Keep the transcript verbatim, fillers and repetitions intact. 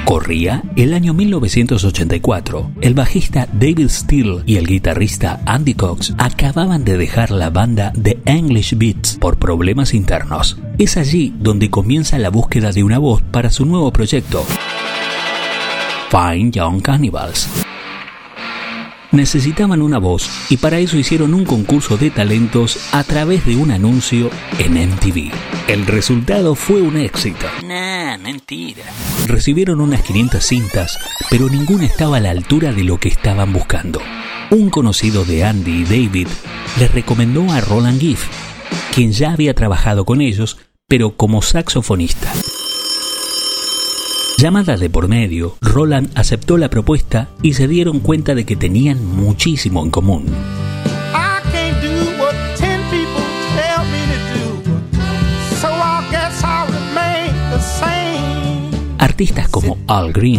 Corría el año mil novecientos ochenta y cuatro. El bajista David Steele y el guitarrista Andy Cox acababan de dejar la banda The English Beats por problemas internos. Es allí donde comienza la búsqueda de una voz para su nuevo proyecto, Fine Young Cannibals. Necesitaban una voz y para eso hicieron un concurso de talentos a través de un anuncio en M T V. El resultado fue un éxito. Nah, mentira. Recibieron unas quinientas cintas, pero ninguna estaba a la altura de lo que estaban buscando. Un conocido de Andy y David les recomendó a Roland Giff, quien ya había trabajado con ellos, pero como saxofonista. Llamada de por medio, Roland aceptó la propuesta y se dieron cuenta de que tenían muchísimo en común. Artistas como Al Green